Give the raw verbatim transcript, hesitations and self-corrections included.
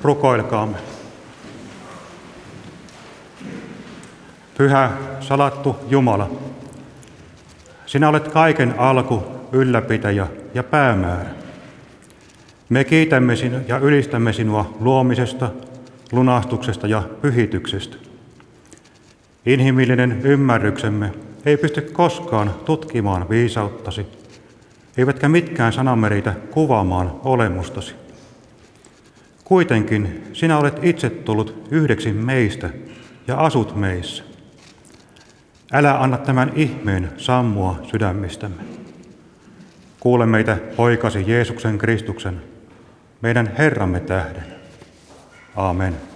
Rukoilkaamme. Pyhä, salattu Jumala, sinä olet kaiken alku, ylläpitäjä ja päämäärä. Me kiitämme sinua ja ylistämme sinua luomisesta, lunastuksesta ja pyhityksestä. Inhimillinen ymmärryksemme ei pysty koskaan tutkimaan viisauttasi, eivätkä mitkään sanamme riitä kuvaamaan olemustasi. Kuitenkin sinä olet itse tullut yhdeksi meistä ja asut meissä. Älä anna tämän ihmeen sammua sydämistämme. Kuule meitä poikasi Jeesuksen Kristuksen, meidän Herramme tähden. Aamen.